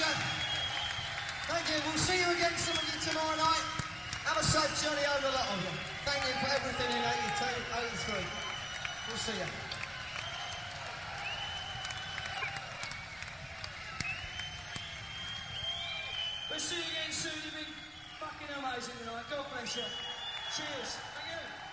Jason. Thank you. We'll see you again, some of you, tomorrow night. Have a safe journey over, a lot of you. Thank you for everything in 82, 83. We'll see you. We'll see you again soon. You've been fucking amazing tonight. God bless you. Cheers. Thank you.